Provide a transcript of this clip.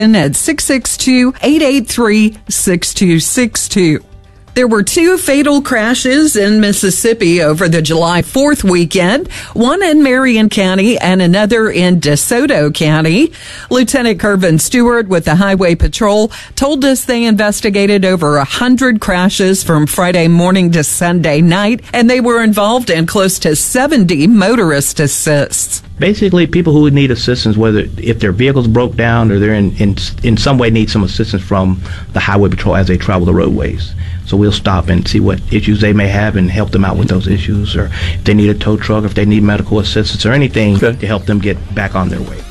at 662-883-6262. There were 2 fatal crashes in Mississippi over the July 4th weekend, one in Marion County and another in DeSoto County. Lieutenant Kervin Stewart with the Highway Patrol told us they investigated over 100 crashes from Friday morning to Sunday night, and they were involved in close to 70 motorist assists. Basically, people who need assistance, whether if their vehicles broke down or they're in some way need some assistance from the Highway Patrol as they travel the roadways. So we'll stop and see what issues they may have and help them out with those issues, or if they need a tow truck, if they need medical assistance or anything to help them get back on their way.